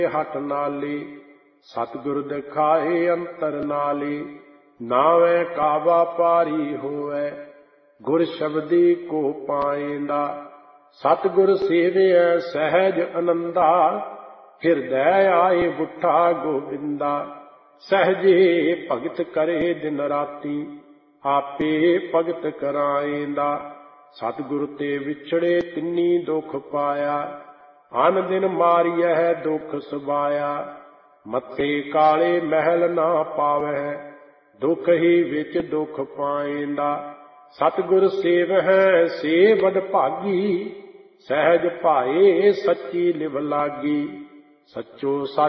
ਹਟ ਨਾਲੇ, ਸਤਿਗੁਰ ਦਿਖਾਏ ਅੰਤਰ ਨਾਲੇ। ਨਾਵੇਂ ਕਾਵਾ ਪਾਰੀ ਹੋਵੈ, ਗੁਰ ਸ਼ਬਦੀ ਕੋ ਪਾਏਂਦਾ। ਸਤਿਗੁਰ ਸੇਵਿਐ ਸਹਿਜ ਅਨੰਦਾ, ਹਿਰਦੈ ਆਏ ਬੁੱਠਾ ਗੋਬਿੰਦਾ। ਸਹਿਜੇ ਭਗਤ ਕਰੇ ਦਿਨ ਰਾਤੀ, ਆਪੇ ਭਗਤ ਕਰਾਏਂਦਾ। ਸਤਿਗੁਰ ਤੇ ਵਿਛੜੇ ਤਿੰਨੀ ਦੁਖ ਪਾਇਆ, ਅਨ ਦਿਨ ਮਾਰੀਐ ਦੁਖ ਸਬਾਇਆ। ਮੱਥੇ ਕਾਲੇ ਮਹਿਲ ਨਾ ਪਾਵਹਿ, ਦੁਖ ਹੀ ਵਿੱਚ ਦੁਖ ਪਾਏਂਦਾ। ਸਤਿਗੁਰ ਸੇਵਹਿ ਸੇ ਵਡ ਭਾਗੀ, ਸਹਿਜ ਭਾਏ ਸੱਚੀ ਲਿਵ ਲਾਗੀ। ਸੱਚੋ ਸੱਚ